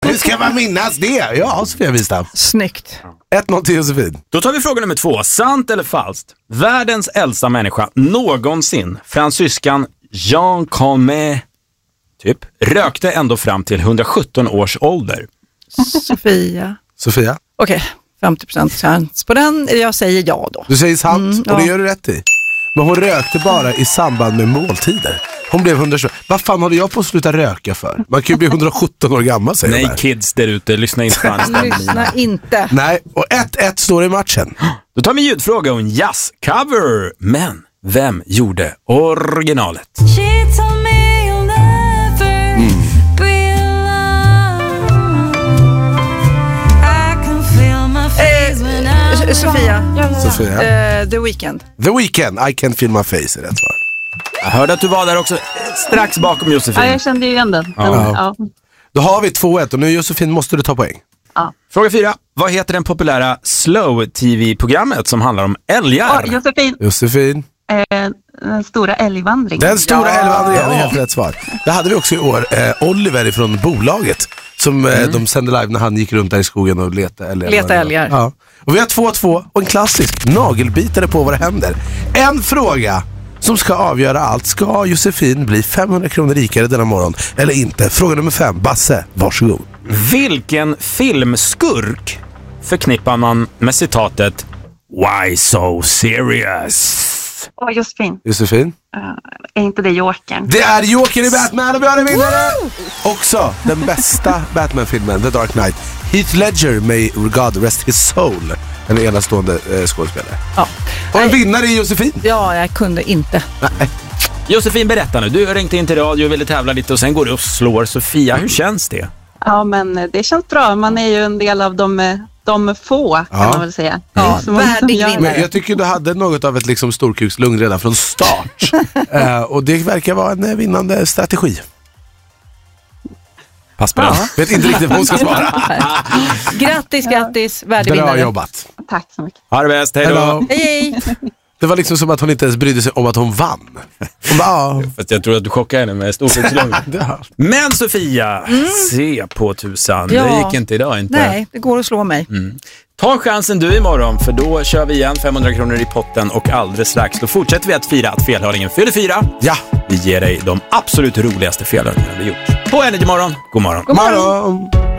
Hur ska man minnas det? Ja, Sofia Wistam. Snyggt. 1-0 till Josefin. Då tar vi fråga nummer 2. Sant eller falskt? Världens äldsta människa någonsin, fransyskan Jean Calmet, typ, rökte ändå fram till 117 års ålder. Sofia. Okej, 50% chans på den. Jag säger ja då. Du säger sant och det gör du rätt i. Men hon rökte bara i samband med måltider. Hon blev 120. Vad fan hade jag på att sluta röka för? Man kan ju bli 117 år gammal, säger Nej, kids där ute, lyssna inte på hans Lyssna inte. Nej, och 1-1 står i matchen. Då tar vi ljudfråga och en jazzcover. Men vem gjorde originalet? Sofia. The Weeknd. The Weeknd, I Can't Feel My Face är rätt svar. Jag hörde att du var där också, strax bakom Josefin. Ja, jag kände ju igen den. Ja. Då har vi 2-1 och nu Josefin måste du ta poäng. Ja. Fråga 4. Vad heter den populära Slow-TV-programmet som handlar om älgar? Josefin. Den stora älgvandringen. Den stora älgvandringen är helt rätt svar. Det hade vi också i år. Oliver ifrån bolaget som de sände live när han gick runt där i skogen och letade älgar. Ja. Och vi har 2-2 och en klassisk nagelbitare på vad det händer. En fråga som ska avgöra allt. Ska Josefin bli 500 kronor rikare denna morgon eller inte? Fråga nummer 5. Basse, varsågod. Vilken filmskurk förknippar man med citatet "Why so serious"? Josefin. Är inte det Jokern? Det är Jokern i Batman och vi har en vinnare! Också den bästa Batman-filmen, The Dark Knight. Heath Ledger, may God rest his soul. En enastående skådespelare. Ja. Och en vinnare är Josefin. Ja, jag kunde inte. Nej. Josefin, berätta nu. Du ringde in till radio och ville tävla lite och sen går du och slår Sofia. Hur känns det? Ja, men det känns bra. Man är ju en del av de få, kan man väl säga. Ja, värdig vinnare. Men jag tycker du hade något av ett liksom storkukslugn redan från start. Och det verkar vara en vinnande strategi. Pass på den. Vet inte riktigt vad hon ska svara. Grattis, värdig vinnare. Bra jobbat. Tack så mycket. Ha det bäst, hej då. Hej. Det var liksom som att hon inte ens brydde sig om att hon vann. Hon bara, Fast jag tror att du chockade henne med storkukslugn. Men Sofia, se på tusan. Ja. Det gick inte idag, inte. Nej, det går att slå mig. Ta chansen du imorgon, för då kör vi igen 500 kronor i potten och alldeles strax då fortsätter vi att fira att felhörningen fyller 4. Ja. Vi ger dig de absolut roligaste felhörningarna vi gjort. På Energy morgon. God morgon. God morgon.